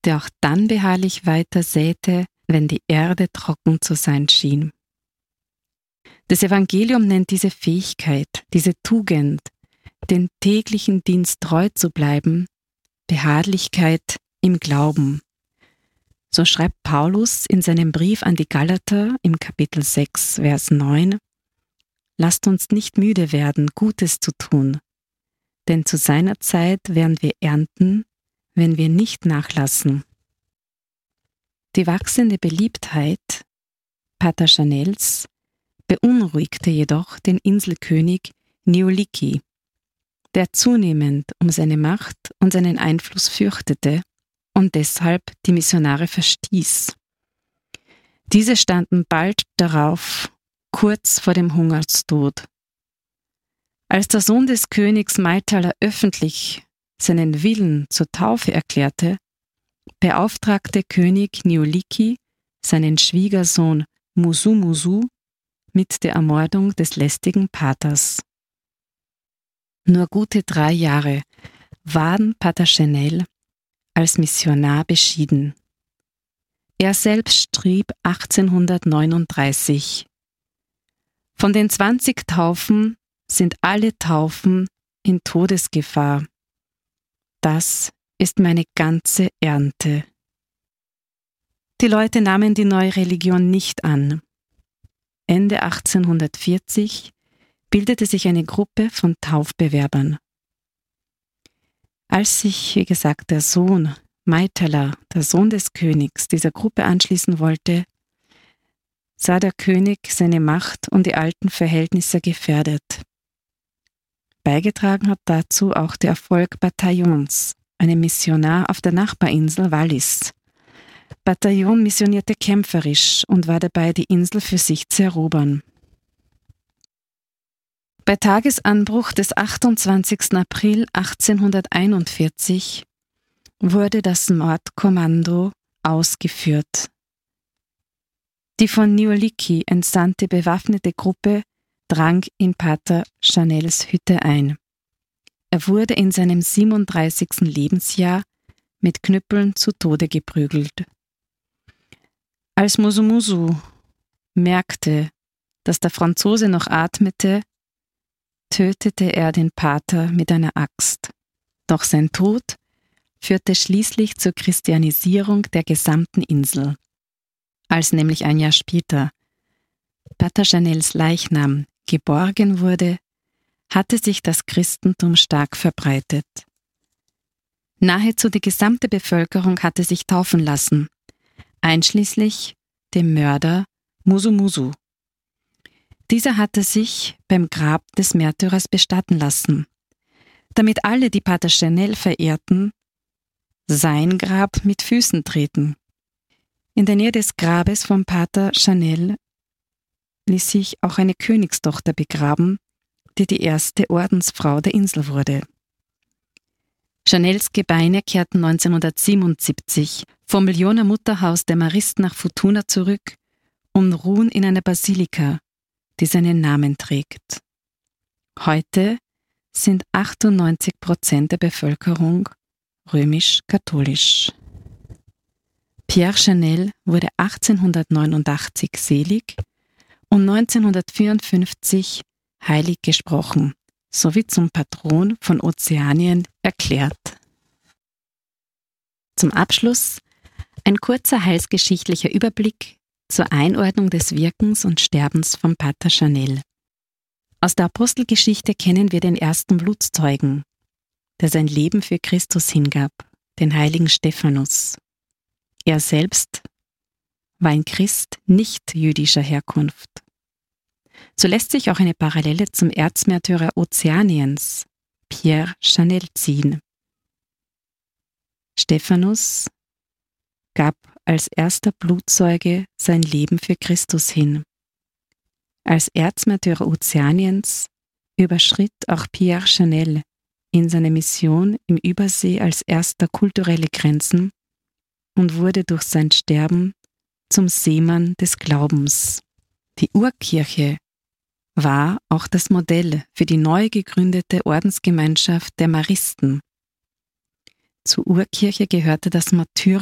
der auch dann beharrlich weiter säte, wenn die Erde trocken zu sein schien. Das Evangelium nennt diese Fähigkeit, diese Tugend, den täglichen Dienst treu zu bleiben, Beharrlichkeit im Glauben. So schreibt Paulus in seinem Brief an die Galater im Kapitel 6, Vers 9: Lasst uns nicht müde werden, Gutes zu tun, denn zu seiner Zeit werden wir ernten, wenn wir nicht nachlassen. Die wachsende Beliebtheit Pater Chanels beunruhigte jedoch den Inselkönig Neoliki, der zunehmend um seine Macht und seinen Einfluss fürchtete und deshalb die Missionare verstieß. Diese standen bald darauf kurz vor dem Hungerstod. Als der Sohn des Königs Maitala öffentlich seinen Willen zur Taufe erklärte, beauftragte König Neoliki seinen Schwiegersohn Musumusu mit der Ermordung des lästigen Paters. Nur gute 3 Jahre waren Pater Chanel als Missionar beschieden. Er selbst schrieb 1839: Von den 20 Taufen sind alle Taufen in Todesgefahr. Das ist meine ganze Ernte. Die Leute nahmen die neue Religion nicht an. Ende 1840 bildete sich eine Gruppe von Taufbewerbern. Als sich, wie gesagt, der Sohn Maitala, der Sohn des Königs, dieser Gruppe anschließen wollte, sah der König seine Macht und die alten Verhältnisse gefährdet. Beigetragen hat dazu auch der Erfolg Bataillons, einem Missionar auf der Nachbarinsel Wallis. Bataillon missionierte kämpferisch und war dabei, die Insel für sich zu erobern. Bei Tagesanbruch des 28. April 1841 wurde das Mordkommando ausgeführt. Die von Neoliki entsandte bewaffnete Gruppe drang in Pater Chanels Hütte ein. Er wurde in seinem 37. Lebensjahr mit Knüppeln zu Tode geprügelt. Als Musumusu merkte, dass der Franzose noch atmete, tötete er den Pater mit einer Axt. Doch sein Tod führte schließlich zur Christianisierung der gesamten Insel. Als nämlich ein Jahr später Pater Chanels Leichnam geborgen wurde, hatte sich das Christentum stark verbreitet. Nahezu die gesamte Bevölkerung hatte sich taufen lassen, einschließlich dem Mörder Musumusu. Dieser hatte sich beim Grab des Märtyrers bestatten lassen, damit alle, die Pater Chanel verehrten, sein Grab mit Füßen treten. In der Nähe des Grabes von Pater Chanel ließ sich auch eine Königstochter begraben, die die erste Ordensfrau der Insel wurde. Chanels Gebeine kehrten 1977 vom Millioner Mutterhaus der Maristen nach Futuna zurück und ruhen in einer Basilika, die seinen Namen trägt. Heute sind 98% der Bevölkerung römisch-katholisch. Pierre Chanel wurde 1889 selig und 1954 heilig gesprochen sowie zum Patron von Ozeanien erklärt. Zum Abschluss ein kurzer heilsgeschichtlicher Überblick zur Einordnung des Wirkens und Sterbens von Pater Chanel. Aus der Apostelgeschichte kennen wir den ersten Blutszeugen, der sein Leben für Christus hingab, den heiligen Stephanus. Er selbst war ein Christ nicht jüdischer Herkunft. So lässt sich auch eine Parallele zum Erzmärtyrer Ozeaniens, Pierre Chanel, ziehen. Stephanus gab als erster Blutzeuge sein Leben für Christus hin. Als Erzmärtyrer Ozeaniens überschritt auch Pierre Chanel in seiner Mission im Übersee als erster kulturelle Grenzen und wurde durch sein Sterben zum Seemann des Glaubens. Die Urkirche war auch das Modell für die neu gegründete Ordensgemeinschaft der Maristen. Zur Urkirche gehörte das Martyrium